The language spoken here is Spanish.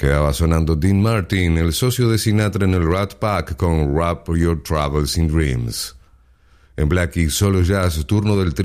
Quedaba sonando Dean Martin, el socio de Sinatra en el Rat Pack, con Wrap Your Troubles in Dreams. En Blackie Solo Jazz, turno del